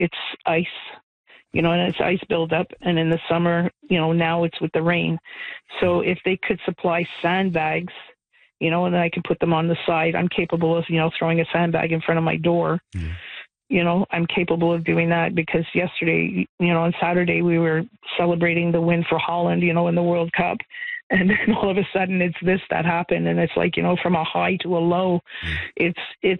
it's ice, and it's ice buildup. And in the summer, now it's with the rain. So if they could supply sandbags, and then I can put them on the side. I'm capable of, throwing a sandbag in front of my door. I'm capable of doing that because yesterday, on Saturday, we were celebrating the win for Holland, in the World Cup. And then all of a sudden it's this that happened. And it's like, from a high to a low, it's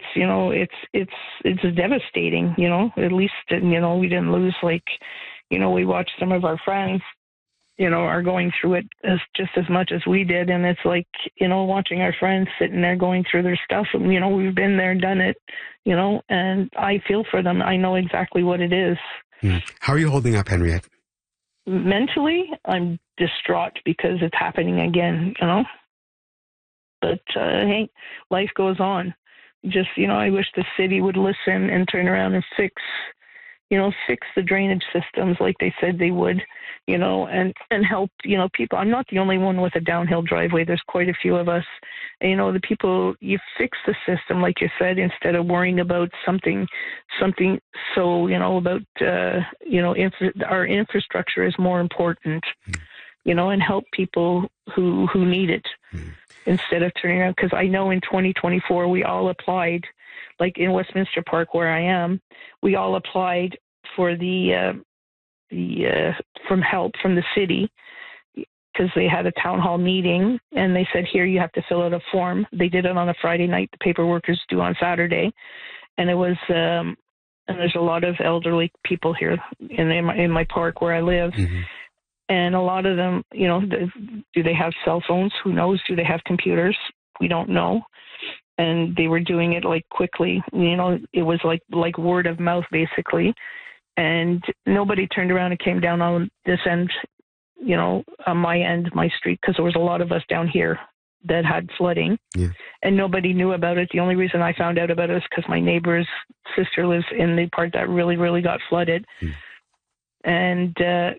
devastating, at least, we didn't lose. Like, we watched some of our friends, are going through it just as much as we did. And it's like, watching our friends sitting there going through their stuff. And, we've been there, done it, and I feel for them. I know exactly what it is. How are you holding up, Henriette? Mentally, I'm distraught because it's happening again, But, hey, life goes on. Just, I wish the city would listen and turn around and fix the drainage systems like they said they would, and help, people. I'm not the only one with a downhill driveway. There's quite a few of us. And, the people, you fix the system, like you said, instead of worrying about something so, about, our infrastructure is more important, and help people who need it instead of turning around. Because I know in 2024, we all applied, like in Westminster Park where I am, we all applied for the from help from the city because they had a town hall meeting and they said, here, you have to fill out a form. They did it on a Friday night. The paperwork is due on Saturday. And it was, and there's a lot of elderly people here in my park where I live. And a lot of them, do they have cell phones? Who knows? Do they have computers? We don't know. And they were doing it like quickly, it was like word of mouth basically. And nobody turned around and came down on this end, on my end, my street, because there was a lot of us down here that had flooding and nobody knew about it. The only reason I found out about it is because my neighbor's sister lives in the part that really, really got flooded. And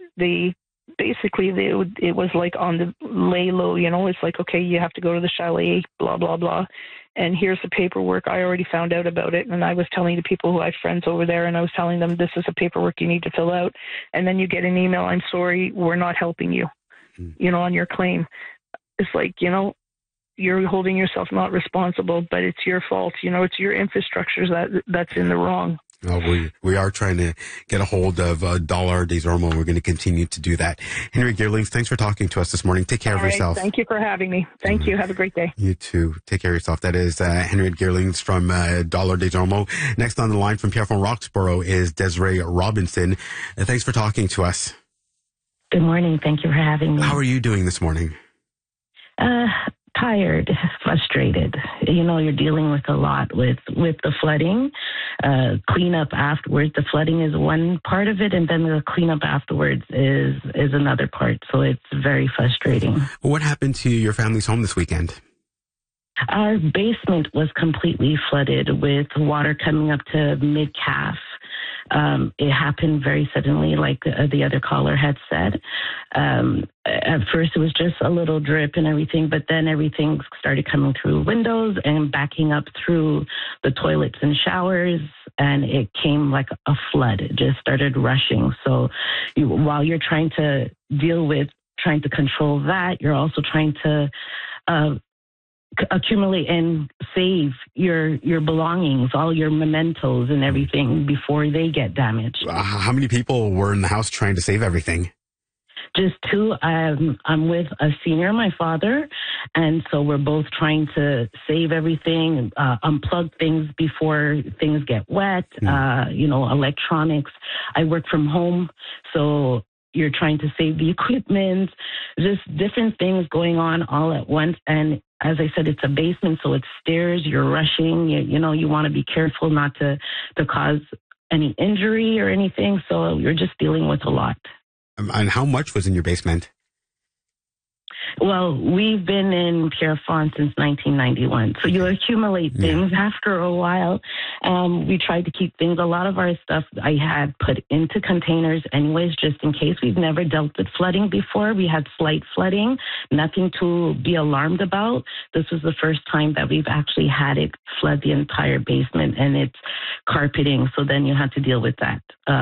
it was like on the lay low, it's like, okay, you have to go to the chalet, blah, blah, blah. And here's the paperwork. I already found out about it. And I was telling the people who I have friends over there, and I was telling them, this is a paperwork you need to fill out. And then you get an email, I'm sorry, we're not helping you, on your claim. It's like, you're holding yourself not responsible, but it's your fault. It's your infrastructure that's in the wrong. We are trying to get a hold of Dollar Des Ormeaux, and we're going to continue to do that. Henriette Geerlings, thanks for talking to us this morning. Take care of yourself. Thank you for having me. Thank you. Have a great day. You too. Take care of yourself. That is Henriette Geerlings from Dollar Des Ormeaux. Next on the line from Pierrefonds Roxborough is Desiree Robinson. Thanks for talking to us. Good morning. Thank you for having me. How are you doing this morning? Tired, frustrated. You're dealing with a lot with the flooding, cleanup afterwards. The flooding is one part of it, and then the cleanup afterwards is another part. So it's very frustrating. What happened to your family's home this weekend? Our basement was completely flooded with water coming up to mid-calf. It happened very suddenly, like the other caller had said. At first, it was just a little drip and everything, but then everything started coming through windows and backing up through the toilets and showers, and it came like a flood. It just started rushing. So while you're trying to deal with trying to control that, you're also trying to accumulate and save your belongings, all your mementos and everything before they get damaged. How many people were in the house trying to save everything? Just two. I'm with a senior, my father, and so we're both trying to save everything, unplug things before things get wet, electronics. I work from home, so you're trying to save the equipment, just different things going on all at once. And as I said, it's a basement, so it's stairs. You're rushing. You want to be careful not to cause any injury or anything. So you're just dealing with a lot. And how much was in your basement? Well, we've been in Pierrefonds since 1991, so you accumulate things after a while. We tried to keep things. A lot of our stuff I had put into containers anyways, just in case. We've never dealt with flooding before. We had slight flooding, nothing to be alarmed about. This was the first time that we've actually had it flood the entire basement, and it's carpeting, so then you have to deal with that.